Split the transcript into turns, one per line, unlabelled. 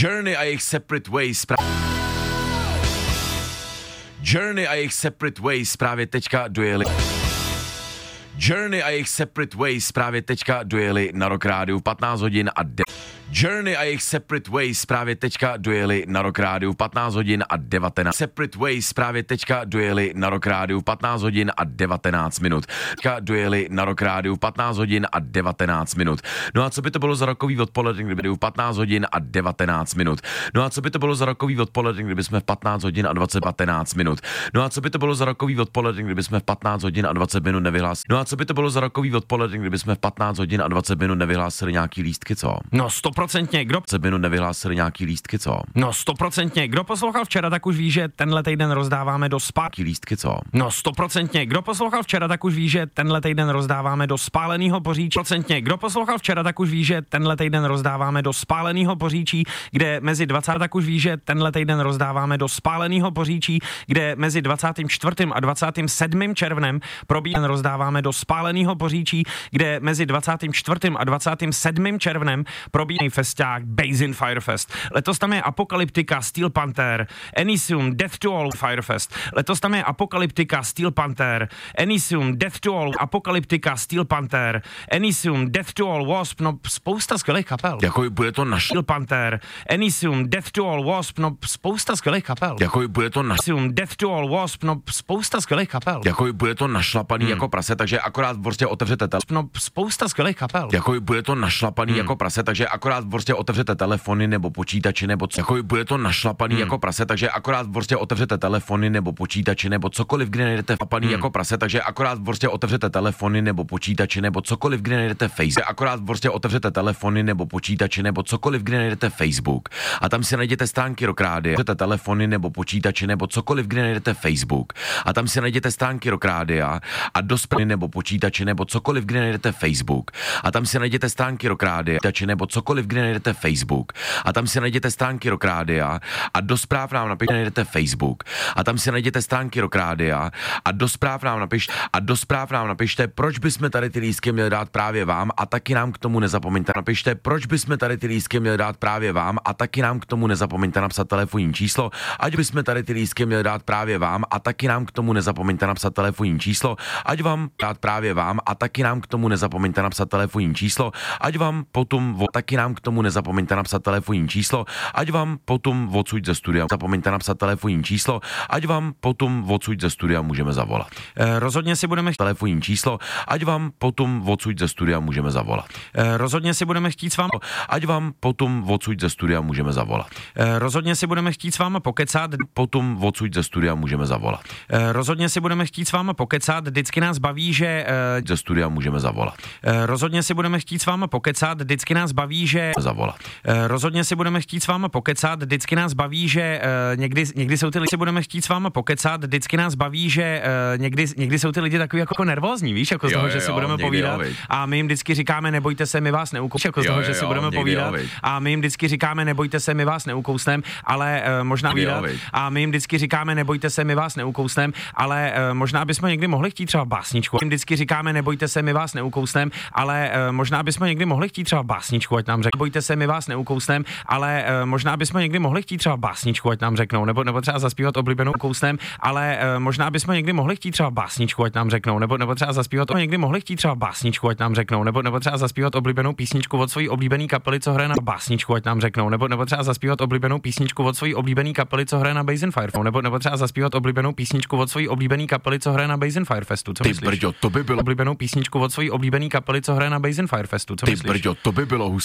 Journey a jejich Separate Ways. Journey a jejich Separate Ways právě teďka dojeli. Journey a jejich Separate Ways právě teďka dojeli na Rock Rádiu 15 hodin a Journey a jejich Separate Ways právě teďka dojeli na Rock Rádiu 15 hodin a 19. Separate Ways právě teďka dojeli na Rock Rádiu 15 hodin a 19 minut. Teďka dojeli na Rock Rádiu 15 hodin a 19 minut. No a co by to bylo za rokový odpoledne, kdyby 15 hodin a 19 minut. No a co by to bylo za rokový odpoledne, kdyby jsme v 15 hodin a 19 minut. No a co by to bylo za rokový odpoledne, kdyby jsme v 15 hodin a 20 minut nevyhlásili. No a co by to bylo za rokový odpoledne, kdyby jsme v 15 hodin a 20 minut nevyhlásili nějaký lístky, co?
No 100%, kdo
20 minut nevyhlásili nějaký lístky, co?
No 100%, kdo poslouchal včera, tak už ví, že tenhle týden rozdáváme do spálky
lístky, co?
No 100%, kdo poslouchal včera, tak už ví, že tenhle týden rozdáváme do spáleného Poříčí. 100%, kdo poslouchal včera, tak už ví, že tenhle týden rozdáváme do spáleného Poříčí, kde mezi 20 tak už ví, že tenhle týden rozdáváme do spáleného Poříčí, kde mezi 24. a 27. červnem probíhá rozdáváme do spáleného Poříčí, kde mezi 24. a 27. červnem probíhá festiák Basin Firefest. Letos tam je Apokalyptika, Steel Panther, Elysium, Death to All Firefest. Letos tam je Apokalyptika, Steel Panther, Elysium, Death to All, Apokalyptika, Steel Panther, Elysium, Death to All, Wasp, no spousta skvělých kapel.
Jako bude to naš
Steel Panther, Elysium, Death to All, Wasp, no spousta skvělých kapel.
Jako bude to naš
Elysium, Death to All, Wasp, no spousta skvělých kapel.
Jako bude to našlapaný jako prase, takže akorát prostě otevřete
no spousta skvělých kapel.
Jako bude to našlapaný jako prase, takže akorát prostě otevřete telefony nebo počítače nebo jako bude to našlapaný jako prase, takže akorát prostě otevřete telefony nebo počítače nebo cokoliv, kde najdete napaný jako prase, takže akorát prostě otevřete telefony nebo počítače nebo cokoliv, kde najdete Facebook. Akorát prostě otevřete telefony nebo počítače nebo cokoliv, kde najdete Facebook. A tam si najdete stránky Rock Rádia. Otevřete telefony nebo počítače nebo cokoliv, kde najdete Facebook. A tam si najdete stránky Rock Rádia a dospělí nebo počítače nebo cokoliv, kde najdete Facebook. A tam si najdete stránky Rock Rádia nebo cokoliv, kde najdete Facebook. A tam si najdete stránky Rock Rádia a do zpráv nám napište, najdete Facebook. A tam si najdete stránky Rock Rádia a do zpráv nám napište, proč bychom tady ty lístky měli dát právě vám a taky nám k tomu nezapomeňte. Napište, proč bychom tady ty lístky měli dát právě vám a taky nám k tomu nezapomeňte napsat telefonní číslo, ať bychom tady ty lístky měli dát právě vám a taky nám k tomu nezapomeňte napsat telefonní číslo, ať vám dát právě vám a taky nám k tomu nezapomeňte napsat telefonní číslo, ať vám potom taky nám k tomu nezapomeňte napsat telefonní číslo, ať vám potom odsud ze studia zapomeňte napsat telefonní číslo, ať vám potom odsud ze studia můžeme zavolat.
Rozhodně si budeme
telefonní číslo, ať vám potom odsud ze studia můžeme zavolat.
Rozhodně si budeme chtít s vámi,
ať vám potom odsud ze studia můžeme zavolat.
Rozhodně si budeme chtít s vámi pokecat,
potom odsud ze studia můžeme zavolat.
Rozhodně si budeme chtít s vámi pokecat, vždycky nás baví, že
ze studia můžeme zavolat.
Rozhodně si budeme chtít s vámi pokecat, vždycky nás baví, že
zavolat.
Rozhodně si budeme chtít s vámi pokecat, vždycky nás baví, že někdy jsou ty lidi, si budeme chtít s vámi pokecat, vždycky nás baví, že někdy jsou ty lidi takový jako nervózní, víš, jako z toho, že si budeme povídat a my jim vždycky říkáme, nebojte se, my vás neukousneme, jako z toho, že si budeme povídat a my jim vždycky říkáme, nebojte se, my vás neukousneme, ale možná a my jim vždycky říkáme, nebojte se, my vás neukousneme, ale možná bychom někdy mohli chtít třeba básničku. Jim vždycky říkáme, nebojte se, my vás neukousneme, ale možná bychom někdy mohli chtít třeba básničku, ať nám řeknou. Nebojte se, my vás neukousneme, ale možná bychom někdy mohli chtít třeba básničku, ať nám řeknou, nebo třeba zaspívat oblíbenou kousnem, ale možná bychom někdy mohli chtít třeba básničku, ať nám řeknou, nebo třeba zaspívat někdy mohli chtít třeba básničku, ať nám řeknou, nebo třeba zaspívat oblíbenou písničku od svojí oblíbené kapely, co hraje na básničku, ať nám řeknou, nebo třeba zaspívat oblíbenou písničku od svojí oblíbené kapely, co hraje na Basin Firefestu, nebo třeba zaspívat oblíbenou písničku od svojí oblíbené kapely, co hraje na Basin Firefestu. Co myslíš?
Brďo, to by bylo
oblíbenou písničku od svojí oblíbené kapely, co hraje na Basin Firefestu. Co myslíš?
Brďo, to by bylo